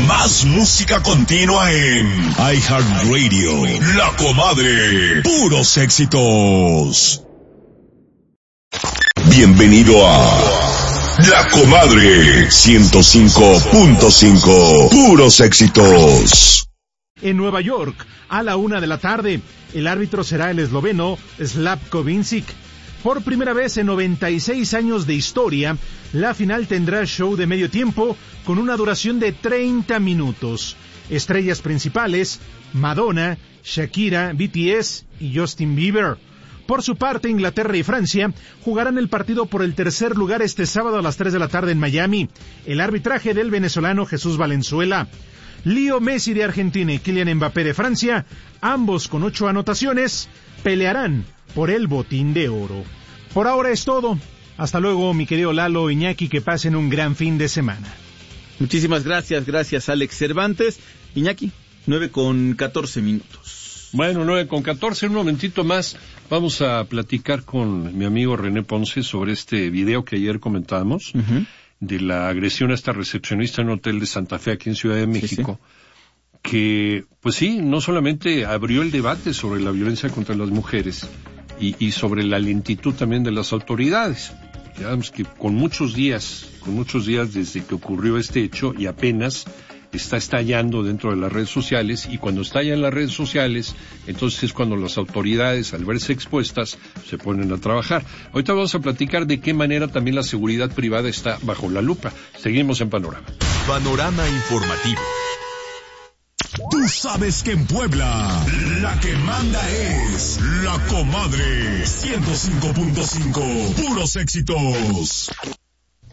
Más música continua en iHeartRadio. La Comadre. Puros éxitos. Bienvenido a La Comadre 105.5. Puros éxitos. En Nueva York, a la 1:00 p.m, el árbitro será el esloveno Slavko Vincic. Por primera vez en 96 años de historia, la final tendrá show de medio tiempo con una duración de 30 minutos. Estrellas principales: Madonna, Shakira, BTS y Justin Bieber. Por su parte, Inglaterra y Francia jugarán el partido por el tercer lugar este sábado a las 3:00 p.m. en Miami. El arbitraje del venezolano Jesús Valenzuela. Leo Messi de Argentina y Kylian Mbappé de Francia, ambos con 8 anotaciones, pelearán por el botín de oro. Por ahora es todo. Hasta luego, mi querido Lalo, Iñaki, que pasen un gran fin de semana. Muchísimas gracias Alex Cervantes. Iñaki, 9:14. Bueno, 9:14, un momentito más. Vamos a platicar con mi amigo René Ponce sobre este video que ayer comentábamos, de la agresión a esta recepcionista en un hotel de Santa Fe aquí en Ciudad de México. Sí. Que, pues sí, no solamente abrió el debate sobre la violencia contra las mujeres y sobre la lentitud también de las autoridades. Digamos que con muchos días desde que ocurrió este hecho y apenas está estallando dentro de las redes sociales, y cuando estalla en las redes sociales, entonces es cuando las autoridades, al verse expuestas, se ponen a trabajar. Ahorita vamos a platicar de qué manera también la seguridad privada está bajo la lupa. Seguimos en Panorama. Panorama informativo. Tú sabes que en Puebla, la que manda es La Comadre 105.5. Puros éxitos.